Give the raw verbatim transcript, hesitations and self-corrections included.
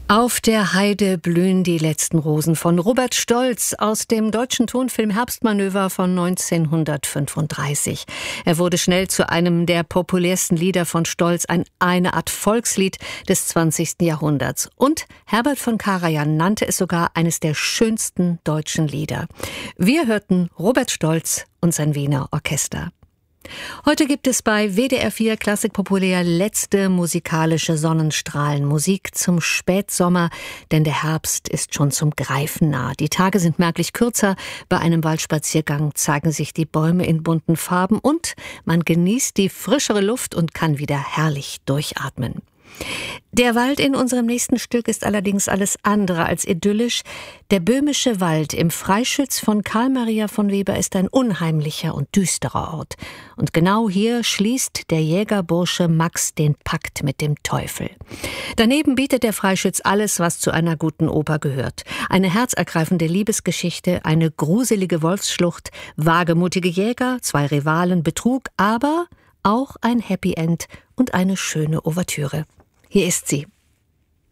Auf der Heide blühen die letzten Rosen von Robert Stolz aus dem deutschen Tonfilm Herbstmanöver von neunzehnhundertfünfunddreißig. Er wurde schnell zu einem der populärsten Lieder von Stolz, ein, eine Art Volkslied des zwanzigsten Jahrhunderts. Und Herbert von Karajan nannte es sogar eines der schönsten deutschen Lieder. Wir hörten Robert Stolz und sein Wiener Orchester. Heute gibt es bei W D R vier Klassik Populär letzte musikalische Sonnenstrahlen. Musik zum Spätsommer, denn der Herbst ist schon zum Greifen nah. Die Tage sind merklich kürzer. Bei einem Waldspaziergang zeigen sich die Bäume in bunten Farben und man genießt die frischere Luft und kann wieder herrlich durchatmen. Der Wald in unserem nächsten Stück ist allerdings alles andere als idyllisch. Der böhmische Wald im Freischütz von Karl Maria von Weber ist ein unheimlicher und düsterer Ort. Und genau hier schließt der Jägerbursche Max den Pakt mit dem Teufel. Daneben bietet der Freischütz alles, was zu einer guten Oper gehört. Eine herzergreifende Liebesgeschichte, eine gruselige Wolfsschlucht, wagemutige Jäger, zwei Rivalen, Betrug, aber auch ein Happy End und eine schöne Ouvertüre. Hier ist sie.